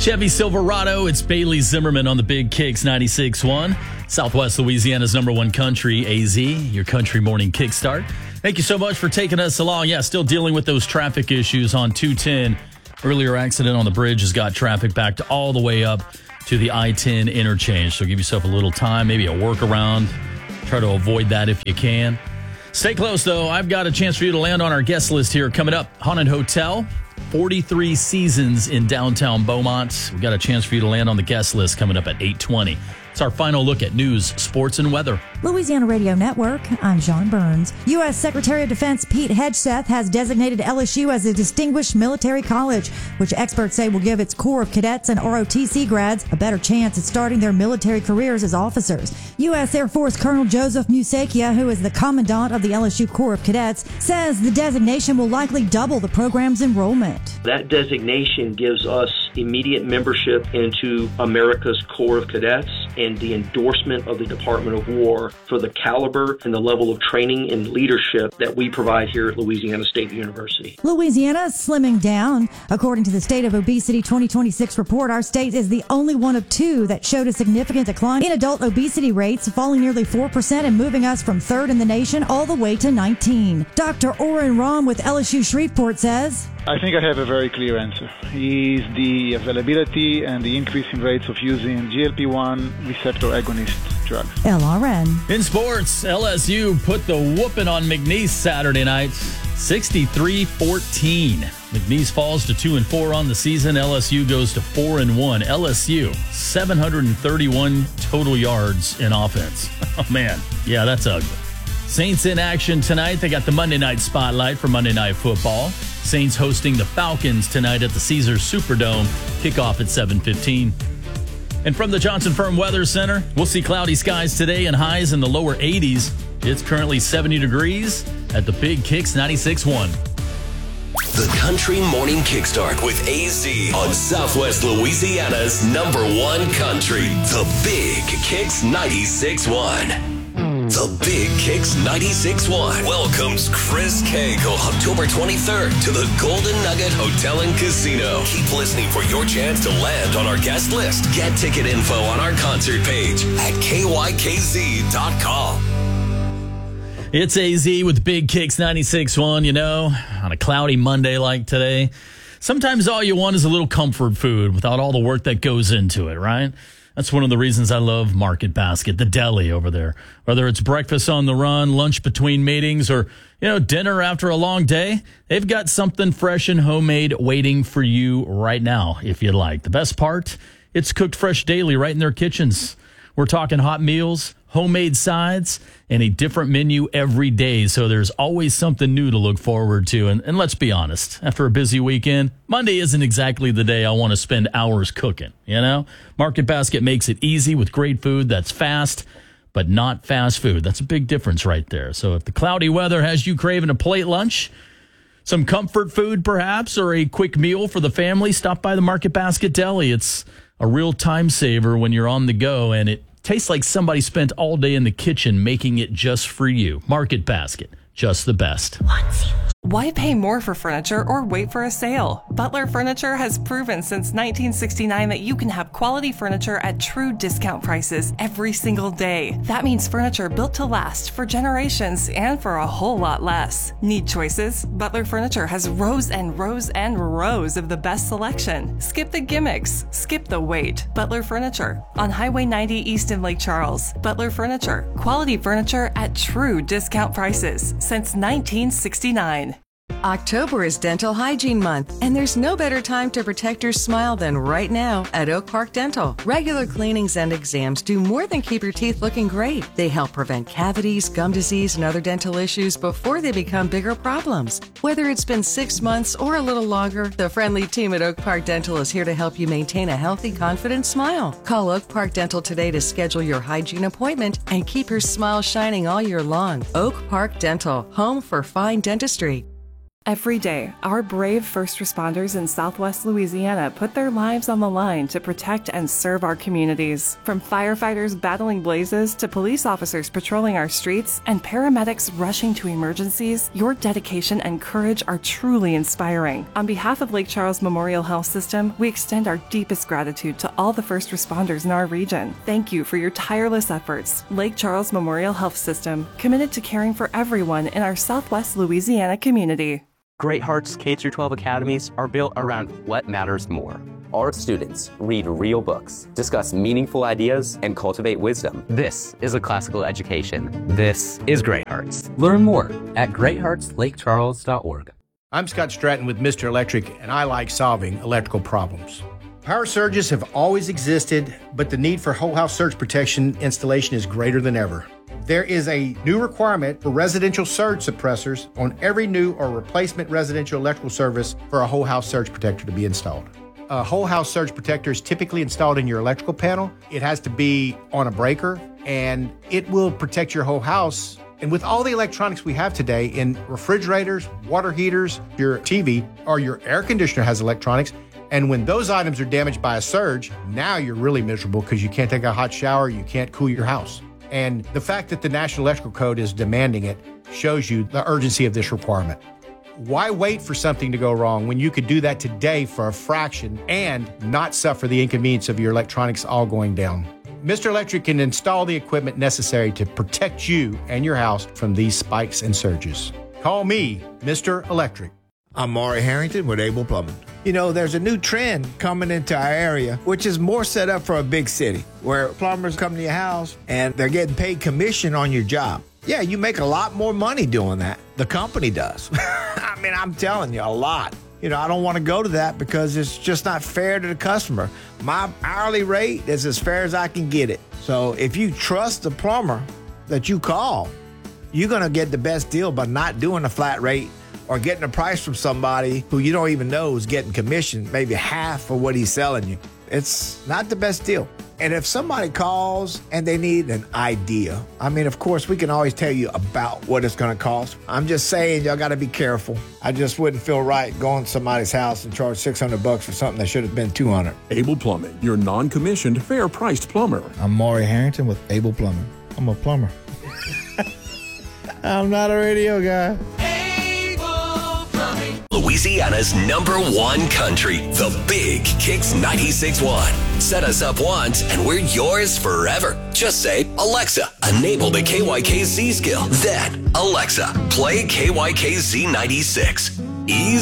Chevy Silverado, it's Bailey Zimmerman on the Big Kicks 96.1. Southwest Louisiana's #1 country, AZ, your country morning kickstart. Thank you so much for taking us along. Yeah, still dealing with those traffic issues on 210. Earlier accident on the bridge has got traffic backed all the way up to the I-10 interchange. So give yourself a little time, maybe a workaround. Try to avoid that if you can. Stay close, though. I've got a chance for you to land on our guest list here. Coming up, Haunted Hotel, 43 seasons in downtown Beaumont. We've got a chance for you to land on the guest list coming up at 8:20. It's our final look at news, sports, and weather. Louisiana Radio Network, I'm John Burns. U.S. Secretary of Defense Pete Hegseth has designated LSU as a distinguished military college, which experts say will give its Corps of Cadets and ROTC grads a better chance at starting their military careers as officers. U.S. Air Force Colonel Joseph Musakia, who is the commandant of the LSU Corps of Cadets, says the designation will likely double the program's enrollment. That designation gives us immediate membership into America's Corps of Cadets and the endorsement of the Department of War for the caliber and the level of training and leadership that we provide here at Louisiana State University. Louisiana is slimming down. According to the State of Obesity 2026 report, our state is the only one of two that showed a significant decline in adult obesity rates, falling nearly 4% and moving us from third in the nation all the way to 19. Dr. Oren Rom with LSU Shreveport says, I think I have a very clear answer. Is the availability and the increase in rates of using GLP-1 receptor agonist drugs. LRN. In sports, LSU put the whooping on McNeese Saturday night, 63-14. McNeese falls to 2-4 on the season. LSU goes to 4-1. LSU, 731 total yards in offense. Oh, man. Yeah, that's ugly. Saints in action tonight. They got the Monday night spotlight for Monday Night Football. Saints hosting the Falcons tonight at the Caesars Superdome. Kickoff at 7:15. And from the Johnson Firm Weather Center, we'll see cloudy skies today and highs in the lower 80s. It's currently 70 degrees at the Big Kicks 96.1. The Country Morning Kickstart with AZ on Southwest Louisiana's #1 country. The Big Kicks 96.1. The Big Kicks 96.1 welcomes Chris Cagle October 23rd to the Golden Nugget Hotel and Casino. Keep listening for your chance to land on our guest list. Get ticket info on our concert page at kykz.com. It's AZ with Big Kicks 96.1, you know, on a cloudy Monday like today. Sometimes all you want is a little comfort food without all the work that goes into it, right? That's one of the reasons I love Market Basket, the deli over there. Whether it's breakfast on the run, lunch between meetings, or, dinner after a long day, they've got something fresh and homemade waiting for you right now, if you'd like. The best part, it's cooked fresh daily right in their kitchens. We're talking hot meals, homemade sides, and a different menu every day. So there's always something new to look forward to. And let's be honest, after a busy weekend, Monday isn't exactly the day I want to spend hours cooking, Market Basket makes it easy with great food that's fast, but not fast food. That's a big difference right there. So if the cloudy weather has you craving a plate lunch, some comfort food perhaps, or a quick meal for the family, stop by the Market Basket Deli. It's a real time saver when you're on the go, and it tastes like somebody spent all day in the kitchen making it just for you. Market Basket, just the best. Why pay more for furniture or wait for a sale? Butler Furniture has proven since 1969 that you can have quality furniture at true discount prices every single day. That means furniture built to last for generations and for a whole lot less. Need choices? Butler Furniture has rows and rows and rows of the best selection. Skip the gimmicks. Skip the wait. Butler Furniture on Highway 90 East in Lake Charles. Butler Furniture. Quality furniture at true discount prices since 1969. October is Dental Hygiene Month, and there's no better time to protect your smile than right now at Oak Park Dental. Regular cleanings and exams do more than keep your teeth looking great. They help prevent cavities, gum disease, and other dental issues before they become bigger problems. Whether it's been 6 months or a little longer, the friendly team at Oak Park Dental is here to help you maintain a healthy, confident smile. Call Oak Park Dental today to schedule your hygiene appointment and keep your smile shining all year long. Oak Park Dental, home for fine dentistry. Every day, our brave first responders in Southwest Louisiana put their lives on the line to protect and serve our communities. From firefighters battling blazes to police officers patrolling our streets and paramedics rushing to emergencies, your dedication and courage are truly inspiring. On behalf of Lake Charles Memorial Health System, we extend our deepest gratitude to all the first responders in our region. Thank you for your tireless efforts. Lake Charles Memorial Health System, committed to caring for everyone in our Southwest Louisiana community. Great Hearts K-12 academies are built around what matters more. Our students read real books, discuss meaningful ideas, and cultivate wisdom. This is a classical education. This is Great Hearts. Learn more at greatheartslakecharles.org. I'm Scott Stratton with Mr. Electric, and I like solving electrical problems. Power surges have always existed, but the need for whole house surge protection installation is greater than ever. There is a new requirement for residential surge suppressors on every new or replacement residential electrical service for a whole house surge protector to be installed. A whole house surge protector is typically installed in your electrical panel. It has to be on a breaker, and it will protect your whole house. And with all the electronics we have today in refrigerators, water heaters, your TV, or your air conditioner has electronics, and when those items are damaged by a surge, now you're really miserable because you can't take a hot shower, you can't cool your house. And the fact that the National Electrical Code is demanding it shows you the urgency of this requirement. Why wait for something to go wrong when you could do that today for a fraction and not suffer the inconvenience of your electronics all going down? Mr. Electric can install the equipment necessary to protect you and your house from these spikes and surges. Call me, Mr. Electric. I'm Maury Harrington with Able Plumbing. You know, there's a new trend coming into our area, which is more set up for a big city, where plumbers come to your house and they're getting paid commission on your job. Yeah, you make a lot more money doing that. The company does. I mean, I'm telling you, a lot. You know, I don't want to go to that because it's just not fair to the customer. My hourly rate is as fair as I can get it. So if you trust the plumber that you call, you're going to get the best deal by not doing a flat rate or getting a price from somebody who you don't even know is getting commission, maybe half of what he's selling you. It's not the best deal. And if somebody calls and they need an idea, I mean, of course, we can always tell you about what it's going to cost. I'm just saying, y'all got to be careful. I just wouldn't feel right going to somebody's house and charge $600 for something that should have been $200. Able Plumbing, your non-commissioned, fair-priced plumber. I'm Maury Harrington with Able Plumbing. I'm a plumber. I'm not a radio guy. Louisiana's #1 country, the Big Kicks 96.1. Set us up once and we're yours forever. Just say, Alexa, enable the KYKZ skill. Then, Alexa, play KYKZ 96. Easy.